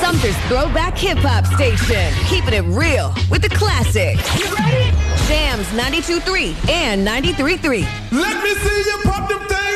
Sumter's throwback hip-hop station. Keeping it real with the classics. You ready? Jams 92.3 and 93.3. Let me see you pop them things.